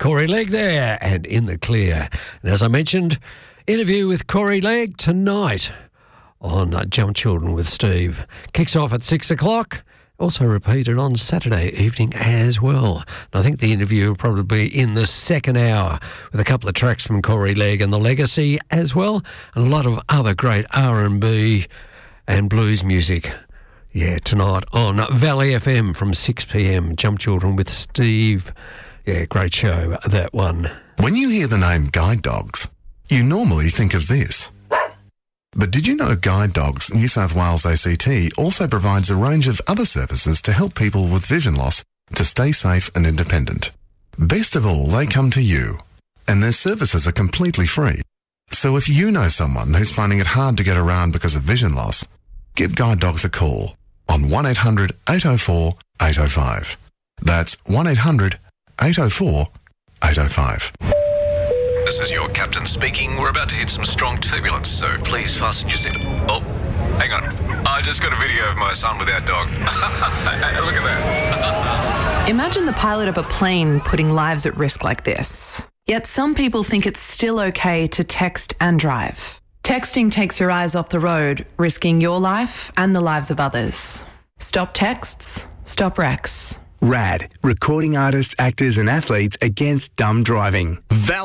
Corey Legg there and In the Clear. And as I mentioned, interview with Corey Legg tonight on Jump Children with Steve. Kicks off at 6 o'clock. Also repeated on Saturday evening as well. And I think the interview will probably be in the second hour with a couple of tracks from Corey Legg and The Legacy as well, and a lot of other great R&B and blues music. Yeah, tonight on Valley FM from 6 p.m. Jump Children with Steve. Yeah, great show, that one. When you hear the name Guide Dogs, you normally think of this. But did you know Guide Dogs New South Wales ACT also provides a range of other services to help people with vision loss to stay safe and independent? Best of all, they come to you, and their services are completely free. So if you know someone who's finding it hard to get around because of vision loss, give Guide Dogs a call on 1800 804 805. That's 1800 804 805. This is your captain speaking. We're about to hit some strong turbulence, so please fasten your seat. Oh, hang on. I just got a video of my son with our dog. Look at that. Imagine the pilot of a plane putting lives at risk like this. Yet some people think it's still okay to text and drive. Texting takes your eyes off the road, risking your life and the lives of others. Stop texts, stop wrecks. RAD, recording artists, actors and athletes against dumb driving.